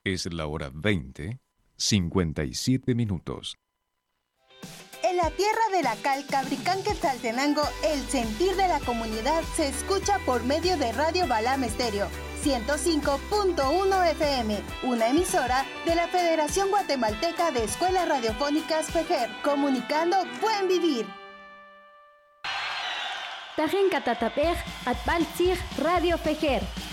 Es la hora 20:57. En la tierra de la cal Cabricán Quetzaltenango, el sentir de la comunidad se escucha por medio de Radio Balam Estéreo 105.1 FM, una emisora de la Federación Guatemalteca de Escuelas Radiofónicas FEGER, comunicando buen vivir. Tajen Catatapej, Atbaltzig, Radio FEGER.